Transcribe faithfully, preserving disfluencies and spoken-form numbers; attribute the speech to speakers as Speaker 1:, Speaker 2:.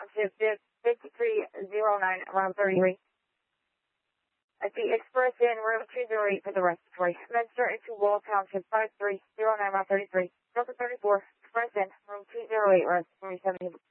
Speaker 1: Township, fifty-three oh nine, room thirty-three. At the Express Inn, room two oh eight for the respiratory. Menster into Wall Township, five three oh nine, room thirty-three. Delta thirty-four, Express Inn, room two oh eight, respiratory seventy.